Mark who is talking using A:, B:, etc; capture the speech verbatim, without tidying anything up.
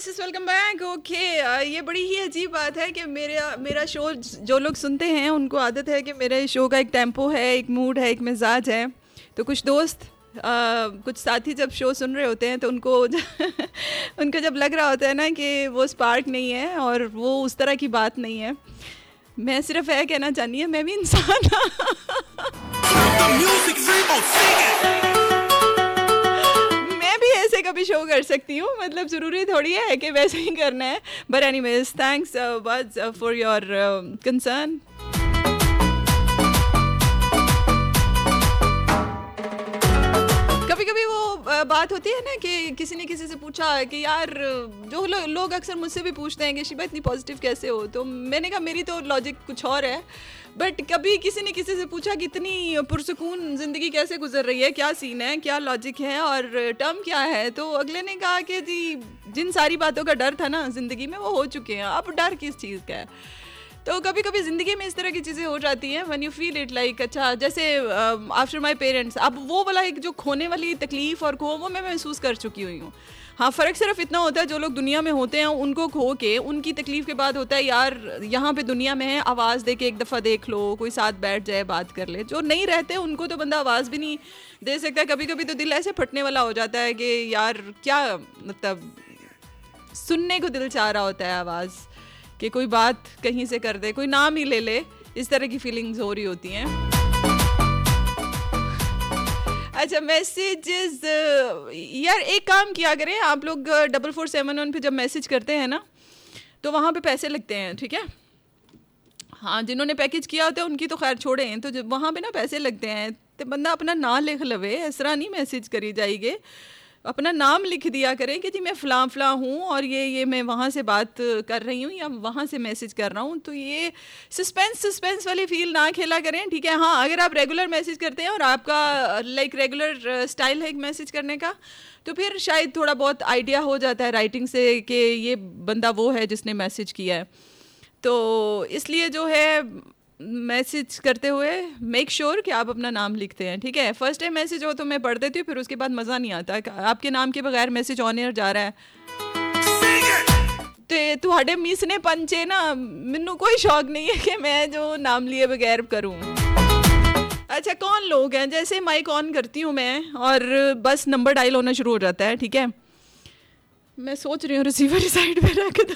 A: Listeners welcome back. Okay, ये बड़ी ही अजीब बात है कि मेरा मेरा शो जो लोग सुनते हैं उनको आदत है कि मेरे शो का एक टेम्पो है, एक मूड है, एक मिजाज है। तो कुछ दोस्त Uh, कुछ साथी जब शो सुन रहे होते हैं तो उनको उनको जब लग रहा होता है ना कि वो स्पार्क नहीं है और वो उस तरह की बात नहीं है, मैं सिर्फ है कहना चाहनी है मैं भी इंसान मैं भी ऐसे कभी शो कर सकती हूँ, मतलब ज़रूरी थोड़ी है कि वैसे ही करना है। बट एनीवेज थैंक्स बज फॉर योर कंसर्न। कभी कभी वो बात होती है ना कि किसी ने किसी से पूछा कि यार, जो लो, लोग अक्सर मुझसे भी पूछते हैं कि शिबा इतनी पॉजिटिव कैसे हो, तो मैंने कहा मेरी तो लॉजिक कुछ और है। बट कभी किसी ने किसी से पूछा कि इतनी पुरसुकून ज़िंदगी कैसे गुजर रही है, क्या सीन है, क्या लॉजिक है और टर्म क्या है, तो अगले ने कहा कि जी जिन सारी बातों का डर था ना ज़िंदगी में वो हो चुके हैं, अब डर किस चीज़ का है। तो कभी कभी ज़िंदगी में इस तरह की चीज़ें हो जाती हैं when you feel it like, अच्छा जैसे आफ्टर माय पेरेंट्स, अब वो वाला एक जो खोने वाली तकलीफ़ और खो वो मैं महसूस कर चुकी हुई हूँ। हाँ, फ़र्क सिर्फ इतना होता है जो लोग दुनिया में होते हैं उनको खो के उनकी तकलीफ़ के बाद होता है यार यहाँ पे दुनिया में है, आवाज़ दे के एक दफ़ा देख लो, कोई साथ बैठ जाए बात कर ले। जो नहीं रहते उनको तो बंदा आवाज़ भी नहीं दे सकता। कभी कभी तो दिल ऐसे फटने वाला हो जाता है कि यार क्या, मतलब सुनने को दिल चाह रहा होता है आवाज़ कि कोई बात कहीं से कर दे, कोई नाम ही ले ले, इस तरह की फीलिंग्स हो रही होती हैं। अच्छा, मैसेजेस यार एक काम किया करें आप लोग, डबल फोर सेवन वन पे जब मैसेज करते हैं ना तो वहाँ पे पैसे लगते हैं, ठीक है। हाँ, जिन्होंने पैकेज किया होता है उनकी तो खैर छोड़ें, तो जब वहाँ पे ना पैसे लगते हैं तो बंदा अपना नाम लिख लवे, इस तरह नहीं मैसेज करी जाएगी। अपना नाम लिख दिया करें कि जी मैं फ़लाँ फ़लाँ हूँ और ये ये मैं वहाँ से बात कर रही हूँ या वहाँ से मैसेज कर रहा हूँ। तो ये सस्पेंस सस्पेंस वाली फील ना खेला करें, ठीक है। हाँ, अगर आप रेगुलर मैसेज करते हैं और आपका लाइक रेगुलर स्टाइल है एक मैसेज करने का, तो फिर शायद थोड़ा बहुत आइडिया हो जाता है राइटिंग से कि ये बंदा वो है जिसने मैसेज किया है। तो इसलिए जो है मैसेज करते हुए मेक श्योर sure कि आप अपना नाम लिखते हैं, ठीक है। फर्स्ट टाइम मैसेज हो तो मैं पढ़ देती हूँ, फिर उसके बाद मज़ा नहीं आता। आपके नाम के बगैर मैसेज ऑन एयर जा रहा है तो तुहाडे मिस ने पंचे ना, मैनू कोई शौक नहीं है कि मैं जो नाम लिए बगैर करूँ। अच्छा, कौन लोग हैं, जैसे माइक ऑन करती हूँ मैं और बस नंबर डायल होना शुरू हो जाता है, ठीक है। मैं सोच रही हूँ रिसीवर साइड पे रख दूँ